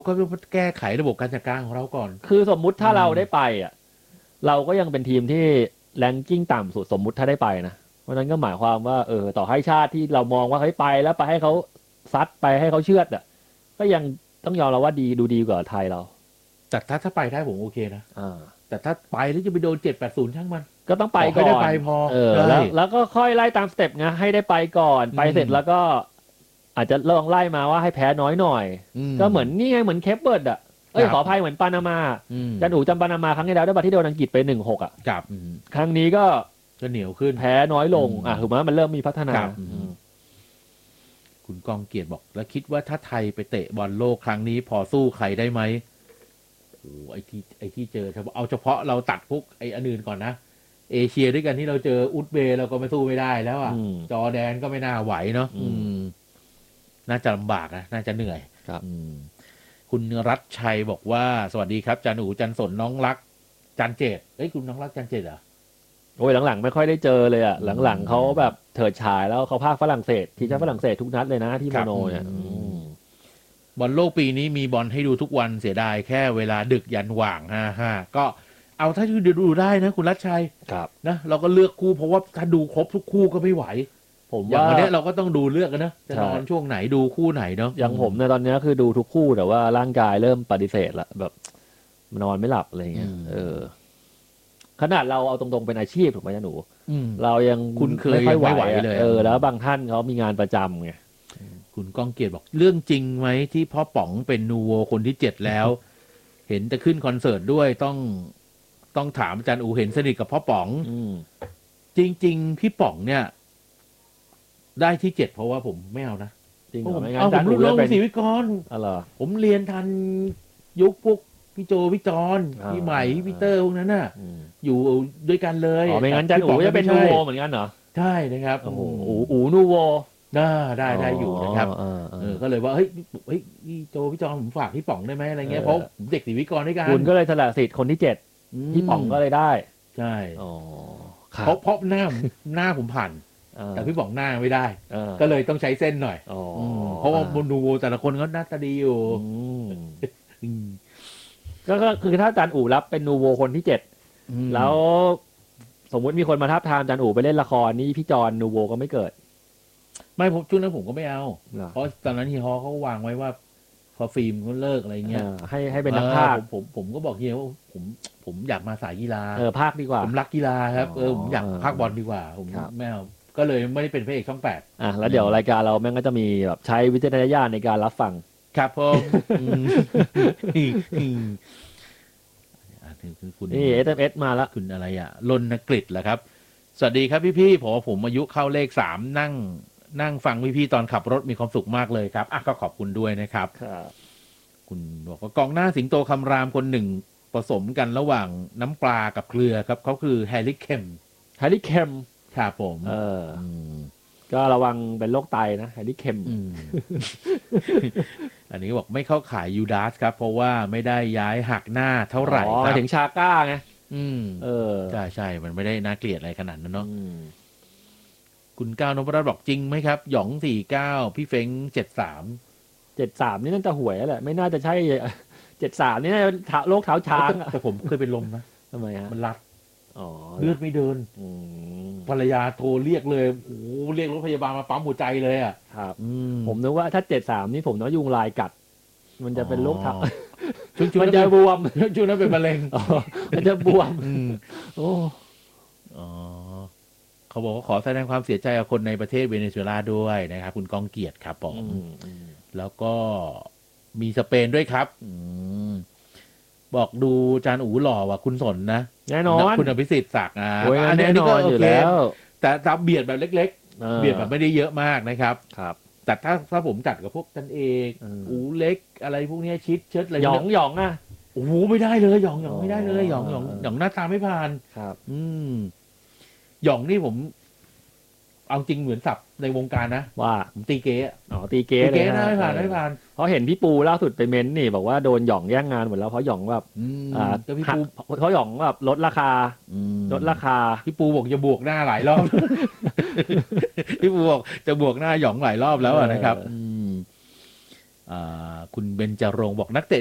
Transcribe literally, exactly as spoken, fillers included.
ก็ต้องแก้ไขระบบการจัดการของเราก่อนคือสมมุติถ้าอืมเราได้ไปอ่ะเราก็ยังเป็นทีมที่แรงกิ้งต่ำสุดสมมุติถ้าได้ไปนะเพราะฉะนั้นก็หมายความว่าเออต่อให้ชาติที่เรามองว่าเฮ้ยไปแล้วไปให้เขาซัดไปให้เขาเชือดอ่ะก็ยังต้องยอมเราว่าดีดูดีกว่าไทยเราแต่ถ้าถ้าไปได้ผมโอเคนะอ่าแต่ถ้าไปแล้วจะไปโดนเจ็ดแปดศูนย์ช่างมันก็ต้องไปขอให้ก่อได้นไปพอเออได้แล้วแล้วก็ค่อยไล่ตามสเต็ปไงให้ได้ไปก่อนอืมไปเสร็จแล้วก็ อาจจะลองไล่มาว่าให้แพ้น้อยหน่อย ก็เหมือนนี่ไงเหมือนเคปเบิร์ดอ่ะเอ้ยครับขออภัยเหมือนปานามาอืมจันอูจำปานามาครั้งที่แล้วได้บัตรที่โดนอังกฤษไปหนึ่งหกอ่ะกับอืมครั้งนี้ก็ก็เหนียวขึ้นแพ้น้อยลงอืมอ่ะถูกไหมมันเริ่มมีพัฒนาครับอืมคุณกองเกียรติบอก แล้วคิดว่าถ้าไทยไปเตะบอลโลกครั้งนี้พอสู้ใครได้ไหมโอ้ไอที่ไอที่เจอเฉพาะเอาเฉพาะเราตัดพวกไออันอื่นก่อนนะเอเชียด้วยกันที่เราเจออุซเบย์เราก็ไม่สู้ไม่ได้แล้วอ่ะอืมจอร์แดนก็ไม่น่าไหวเนาะอืมอืมน่าจะลำบากนะน่าจะเหนื่อยครับอืมคุณรัชชัยบอกว่า สวัสดีครับจันอูจันสนน้องรักจันเจตเอ้ยคุณน้องรักจันเจตเหรอโอ้ยหลังๆไม่ค่อยได้เจอเลยอ่ะอืมหลังๆเขาแบบเถิดฉายแล้วเขาพากฝรั่งเศสทีมชาติฝรั่งเศสทุกนัดเลยนะที่ครัโมบโนเนี่ยอืมอืมบอลโลกปีนี้มีบอลให้ดูทุกวันเสียดายแค่เวลาดึกยันหว่างฮ่าฮ่าก็เอาถ้าดูดูได้นะคุณรัชชัยครับนะเราก็เลือกคู่เพราะว่าถ้าดูครบทุกคู่ก็ไม่ไหวผมอย่างว่าวันเนี้ยเราก็ต้องดูเลือกกันนะจะใช่นอนช่วงไหนดูคู่ไหนเนาะอย่างผมในยตอนเนี้ยคือดูทุกคู่แต่ว่าร่างกายเริ่มปฏิเสธละแบบนอนไม่หลับอะไรเงี้ยเออ ขนาดเราเอาตรงๆเป็นอาชีพถูกไหมจ๊ะหนูอืมเรายังคุ้นเคยไม่ค่อยยังไม่ไหวอะเลยเออแล้วบางท่านเขามีงานประจำไงคุณก้องเกียรติบอกเรื่องจริงไหมที่พ่อป๋องเป็นนูโวคนที่เจ็ดแล้ว เห็นจะขึ้นคอนเสิร์ตด้วยต้องต้องถามอาจารย์อูเห็นสนิทกับพ่อป๋องอืมจริง ๆ พี่ป๋องเนี่ย ได้ที่เจ็ดเพราะว่าผมไม่เอานะจริงเพเหรราะอผมไม่งั้นเอาอาผจารมย์รุ่อู๋นน้จะองเป็นศรีวิกรอะไรอผมเรียนทันยุคพวกพี่โจพี่จอนอ่าพี่ไหมพี่เตอร์พวกนั้นน่ะอืมอยู่ด้วยกันเลยอ๋อไม่งั้นอาจารย์อู๋จะเป็นนูโวเหมือนกันเหรอใช่นะครับโอ้โหอู๋อู๋นูโวน่าได้ได้อยู่นะครับอ๋อเออเอเอออก็เลยว่าเฮ้ยเฮ้ยพี่โจพี่จอนผมฝากพี่ป๋องได้ไหมอะไรเงี้ยเออเพราะผมเด็กศรีวิกรด้วยกันคุณก็เลยสละสิทธิ์คนที่เจ็ดมพี่ป๋องก็เลยได้ใช่อ๋อครับเพราะเพราะหน้าผมหน้าผมผ่านอ่าแต่พี่ป๋องหน้าไม่ได้อ่าก็เลยต้องใช้เส้นหน่อยอ๋อมเพราะว่าบนดูแต่ละคนก็หน้าตาดีอยู่อืมอืมก็ก็คือถ้าอาจารย์อู๋รับเป็นนูโวคนที่เจ็ดอืมแล้วสมมุติมีคนมาทับทามอาจารย์อู๋ไปเล่นละครนี่พี่จอนนูโวก็ไม่เกิดไม่ผมช่วงนั้นผมก็ไม่เอาเหรอเพราะตอนนั้นเฮียฮอเขาวางไว้ว่า พอฟิล์มเขาเลิกอะไรเงี้ยอ่าให้ให้เป็นนักพากย์เออผมผมผมก็บอกเฮียว่าผมผมอยากมาสายกีฬาเออพากย์ดีกว่าผมรักกีฬาครับอ๋อเออผมอยากพากย์บอลดีกว่า ผมครับไม่เอาก็เลยไม่ได้เป็นพระเอกช่องแปดอ่ะแล้วเดี๋ยวรายการเราแม่งก็จะมีแบบใช้วิจารณญาณในการรับฟังครับผมอืมอืมอ่ะคือคือคุณนี่ เอส เอ็ม เอส มาแล้วคุณอะไรอ่ะรณกฤษเหรอครับ สวัสดีครับพี่ๆผมผมอายุเข้าเลขสามนั่ง นั่งฟังพี่ๆตอนขับรถมีความสุขมากเลยครับอ่ะก็ขอบคุณด้วยนะครับครับคุณบอกว่ากองหน้าสิงโตคำรามคนหนึ่งผสมกันระหว่างน้ำปลากับเกลือครับเขาคือแฮร์รี่เคมแฮร์รี่เคมครับผมเออมก็ระวังเป็นโรคไตนะแฮร์รี่เคมอืม อันนี้บอกไม่เข้าขายยูดาสครับ เพราะว่าไม่ได้ย้ายหักหน้าเท่าไหร่อ๋อครับถึงชาก้าไงอืมเออใช่ใช่มันไม่ได้น่าเกลียดอะไรขนาดนั้นเนาะอืมคุณก้าวนพรัตน์บอกจริงไหมครับ หยองสี่เก้าพี่เฟ้งเจ็ดสามเจ็ดสามนี่น่าจะหวยแล้วแหละ ไม่น่าจะใช่ เจ็ดสามนี่น่าจะเท้าโรคเท้าช้างอะแต่ผมเคยเป็นลมนะทำไมฮะมันรัดอ๋อเลือดไม่เดินอืมภรรยาโทรเรียกเลยโอ้โหเรียกรถพยาบาลมาปั๊มหัวใจเลยอ่ะครับอืผมนึกว่าถ้าเจ็ดสามนี่ผมนึกว่ายุงลายกัด มันจะเป็นโรคเท้าช่วงช่วงมันนั้นจะเป็นบวมช่วงนั้นเป็นมะเร็งอ๋อมันจะบวมอืมโอ้อ๋อเขาบอกว่าขอแสดงความเสียใจกับคนในประเทศเวเนซุเอลาด้วยนะครับคุณก้องเกียรติครับผมอืมอืมแล้วก็มีสเปนด้วยครับ อืมบอกดูจานอูหล่อว่ะคุณสนนะแน่นอนคุณอภิสิทธิ์ศักดิ์อ่ะโอ้ยอันนี้แน่นก็อนโออยู่เคแล้วแต่ตามเบียดแบบเล็ก ๆ เบียดแบบไม่ได้เยอะมากนะครับครับแต่ถ้าถ้าผมจัดกับพวกจันเอกอืมอูเล็กอะไรพวกเนี้ยชิดเชิดอะไรหยพวอก งเนี้หยองอ่ะโอ้โหไม่ได้เลยหยองหยองอ๋อไม่ได้เลยหยองหยองเออหยองหน้าตาไม่ผ่านครับอืมหยองนี่ผม เอาจริงเหมือนสับในวงการนะว่าผมตีเก๊อะอ๋อตีเก๊ตีเลเก๊ยนะฮะไม่ผ่านเออไม่ผ่านเพราะเห็นพี่ปูล่าสุดไปเม้นต์นี่บอกว่าโดนหยองแย่งงานหมดแล้วเพราะหยองแบบอืมอ่าก็พี่หักปูเพราะหยองแบบลดราคาอืมลดราคาพี่ปูบอกจะบวกหน้าหลายรอบ พี่ปูบอกจะบวกหน้าหยองหลายรอบแล้วอะนะครับเอออืมอ่าคุณเบญจรงค์บอกนักเตะ